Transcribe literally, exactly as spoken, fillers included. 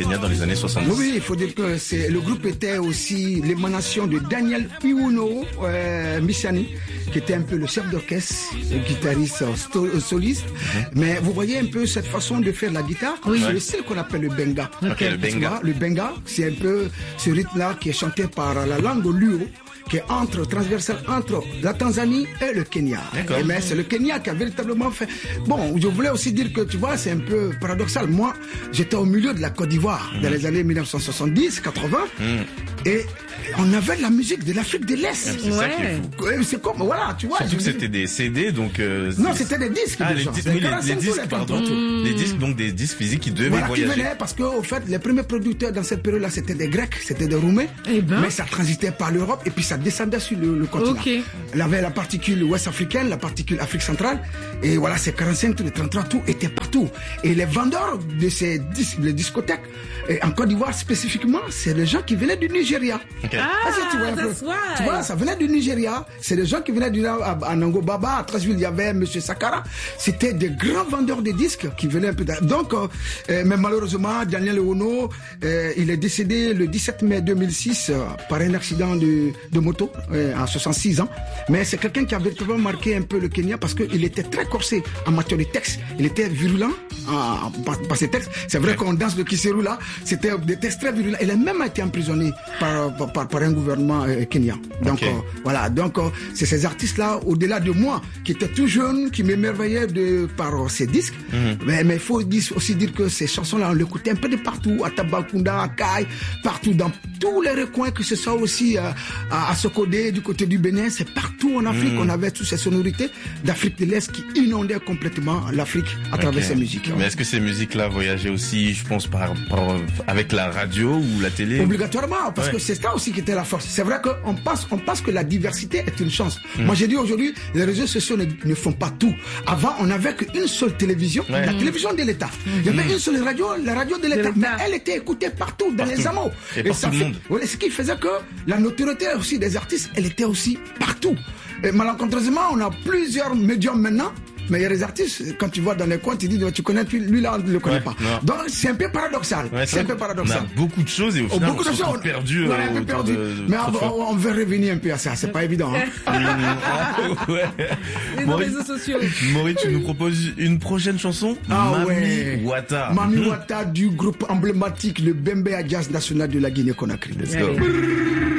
Kenya dans les années soixante-dix. Oui, il faut dire que c'est, le groupe était aussi l'émanation de Daniel Iwuno euh, Mishani, qui était un peu le chef d'orchestre, le guitariste euh, soliste. Mm-hmm. Mais vous voyez un peu cette façon de faire la guitare, oui. C'est le style qu'on appelle le benga. Okay, le benga. Vois, le benga, c'est un peu ce rythme-là qui est chanté par la langue luo, qui est entre, transversal entre la Tanzanie et le Kenya. Et mais c'est le Kenya qui a véritablement fait... Bon, je voulais aussi dire que, tu vois, c'est un peu paradoxal. Moi, j'étais au milieu de la Côte d'Ivoire mmh. dans les années dix-neuf cent soixante-dix quatre-vingts mmh. et on avait de la musique de l'Afrique de l'Est. C'est ouais. ça qui est fou. C'est comme, voilà, tu vois. Surtout que c'était des C D, donc... Euh, non, c'était des disques. Ah, les, dis oui, les, les disques, pardon. Mmh. Les disques, donc des disques physiques qui devaient voilà, voyager. Qui venaient parce qu'au fait, les premiers producteurs dans cette période-là, c'était des Grecs, c'était des Roumains. Eh ben. Mais ça transitait par l'Europe et puis ça descendait sur le, le continent. Okay. Il avait la particule ouest africaine, la particule Afrique centrale. Et voilà, ces quarante-cinq, les trente-trois, tout était partout. Et les vendeurs de ces disques, les discothèques, et en Côte d'Ivoire spécifiquement, c'est des gens qui venaient du Nigeria. Okay. Ah, ah tu, vois, that's why. Tu vois, ça venait du Nigeria. C'est des gens qui venaient du à, à Nango Baba, à Trashville, il y avait M. Sakara. C'était des grands vendeurs de disques qui venaient un peu de... Donc, euh, mais malheureusement, Daniel Ono, euh, il est décédé le dix-sept mai deux mille six euh, par un accident de, de moto euh, à soixante-six ans. Mais c'est quelqu'un qui a véritablement marqué un peu le Kenya parce qu'il était très corsé en matière de texte. Il était virulent en, par, par ses textes. C'est vrai qu'on danse de Kiseru là, c'était des textes très virulents. Il a même été emprisonné par, par, par, par un gouvernement euh, kenyan. Donc okay. euh, voilà, donc euh, c'est ces artistes-là, au-delà de moi, qui étaient tout jeunes, qui m'émerveillaient de par euh, ces disques. Mm-hmm. Mais mais il faut aussi dire que ces chansons-là, on l'écoutait un peu de partout, à Tabakunda, à Kai, partout, dans tous les recoins, que ce soit aussi euh, à, à Sokodé, du côté du Bénin, c'est partout en Afrique, mm. on avait toutes ces sonorités d'Afrique de l'Est qui inondaient complètement l'Afrique à travers okay. ces musiques. Mais est-ce que ces musiques-là voyageaient aussi, je pense, par, par avec la radio ou la télé? Obligatoirement, parce ouais. que c'est ça aussi qui était la force. C'est vrai qu'on pense, on pense que la diversité est une chance. Mm. Moi, j'ai dit aujourd'hui, les réseaux sociaux ne, ne font pas tout. Avant, on n'avait qu'une seule télévision, ouais. la télévision de l'État. Mm. Il y avait mm. une seule radio, la radio de l'État, mais elle était écoutée partout, dans partout. les hameaux. Et, Et ça fait, ouais, ce qui faisait que la notoriété aussi des artistes, elle était aussi partout. Et malencontreusement, on a plusieurs médiums maintenant. Mais il y a des artistes, quand tu vois dans les coins, tu dis, tu connais, lui là, on ne le connaît ouais, pas. Non. Donc c'est un peu paradoxal. Ouais, c'est un peu paradoxal. On a beaucoup de choses et au final, oh, on s'est perdu. Ouais, euh, perdu. De, de mais on, on veut revenir un peu à ça, c'est pas évident. Hein. ouais. Les Maurice, réseaux sociaux. Maurice, tu nous proposes une prochaine chanson? Ah Mami ouais. Wata. Mami Wata du groupe emblématique, le Bembe Jazz National de la Guinée-Conakry. Let's go.